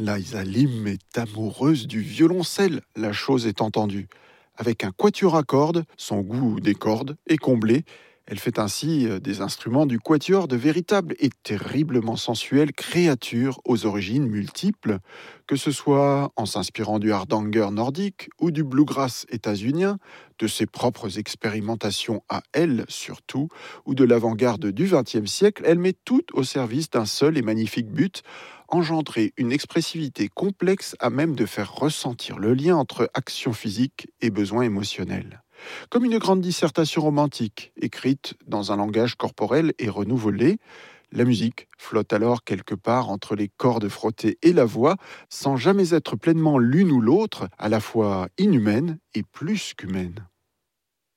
Liza Lim est amoureuse du violoncelle, la chose est entendue. Avec un quatuor à cordes, son goût des cordes est comblé. Elle fait ainsi des instruments du quatuor de véritables et terriblement sensuelles créatures aux origines multiples, que ce soit en s'inspirant du hardanger nordique ou du bluegrass états-unien, de ses propres expérimentations à elle surtout, ou de l'avant-garde du XXe siècle, elle met tout au service d'un seul et magnifique but, engendrer une expressivité complexe à même de faire ressentir le lien entre action physique et besoin émotionnel. Comme une grande dissertation romantique, écrite dans un langage corporel et renouvelé, la musique flotte alors quelque part entre les cordes frottées et la voix, sans jamais être pleinement l'une ou l'autre, à la fois inhumaine et plus qu'humaine.